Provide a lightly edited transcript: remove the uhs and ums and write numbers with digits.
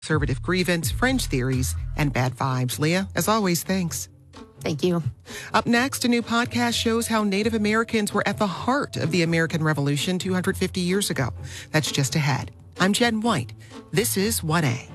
conservative grievance, fringe theories, and bad vibes. Leah, as always, thanks. Thank you. Up next, a new podcast shows how Native Americans were at the heart of the American Revolution 250 years ago. That's just ahead. I'm Jen White. This is 1A.